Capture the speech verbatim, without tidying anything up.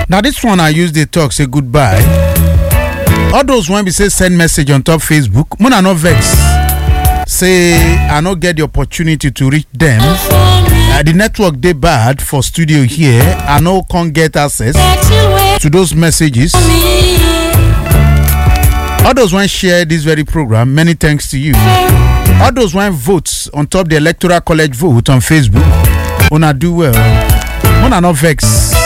Now this one I use the talk say goodbye. All those when we say send message on top Facebook, Mona no vex. Say I no get the opportunity to reach them. Uh, the network they bad for studio here. I no can't get access to those messages. All those when share this very program, many thanks to you. All those when votes on top the electoral college vote on Facebook, Mona do well. Mona no vex.